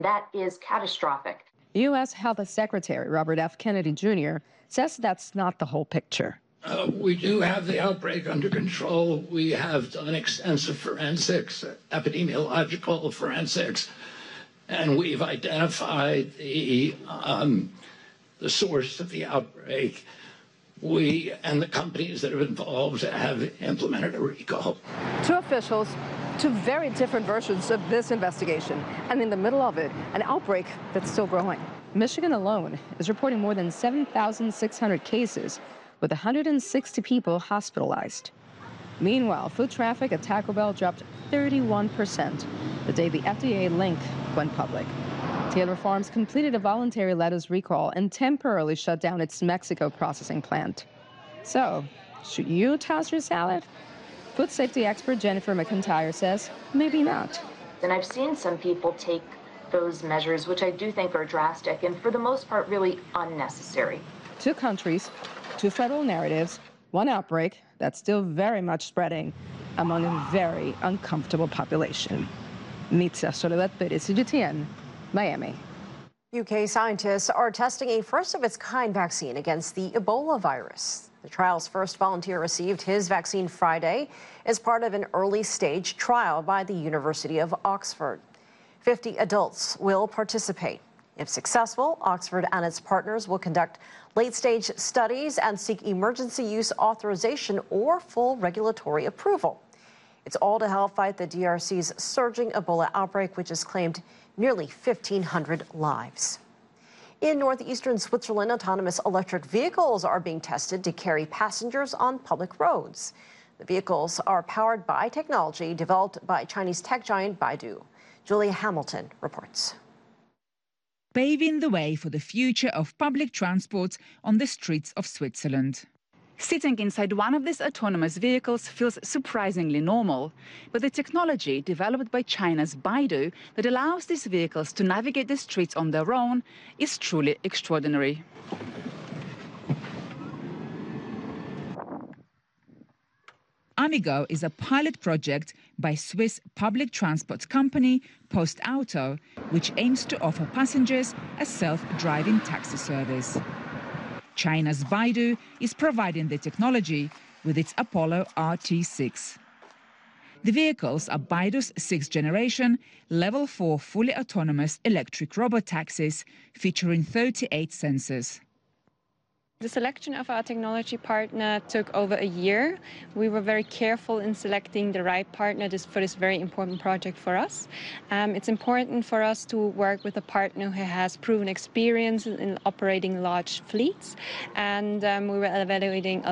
That is catastrophic. U.S. Health Secretary Robert F. Kennedy Jr. says that's not the whole picture. We do have the outbreak under control. We have done extensive forensics, epidemiological forensics, and we've identified the source of the outbreak. We and the companies that are involved have implemented a recall. Two officials, two very different versions of this investigation, and in the middle of it, an outbreak that's still growing. Michigan alone is reporting more than 7,600 cases, with 160 people hospitalized. Meanwhile, food traffic at Taco Bell dropped 31% the day the FDA link went public. Taylor Farms completed a voluntary lettuce recall and temporarily shut down its Mexico processing plant. So, should you toss your salad? Food safety expert Jennifer McIntyre says maybe not. And I've seen some people take those measures, which I do think are drastic and for the most part really unnecessary. Two countries, two federal narratives, one outbreak that's still very much spreading among a very uncomfortable population. Mitza Soledad Perez, CGTN, Miami. UK scientists are testing a first-of-its-kind vaccine against the Ebola virus. The trial's first volunteer received his vaccine Friday as part of an early-stage trial by the University of Oxford. 50 adults will participate. If successful, Oxford and its partners will conduct late-stage studies and seek emergency use authorization or full regulatory approval. It's all to help fight the DRC's surging Ebola outbreak, which has claimed nearly 1,500 lives. In northeastern Switzerland, autonomous electric vehicles are being tested to carry passengers on public roads. The vehicles are powered by technology developed by Chinese tech giant Baidu. Julia Hamilton reports. Paving the way for the future of public transport on the streets of Switzerland. Sitting inside one of these autonomous vehicles feels surprisingly normal, but the technology developed by China's Baidu that allows these vehicles to navigate the streets on their own is truly extraordinary. Amigo is a pilot project by Swiss public transport company PostAuto, which aims to offer passengers a self-driving taxi service. China's Baidu is providing the technology with its Apollo RT6. The vehicles are Baidu's sixth-generation, Level 4 fully autonomous electric robotaxis featuring 38 sensors. The selection of our technology partner took over a year. We were very careful in selecting the right partner for this very important project for us. It's important for us to work with a partner who has proven experience in operating large fleets, and we were evaluating